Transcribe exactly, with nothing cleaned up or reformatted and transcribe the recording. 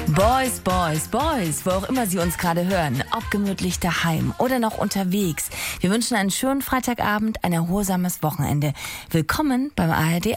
Boys, Boys, Boys, wo auch immer Sie uns gerade hören, ob gemütlich daheim oder noch unterwegs. Wir wünschen einen schönen Freitagabend, ein erholsames Wochenende. Willkommen beim A R D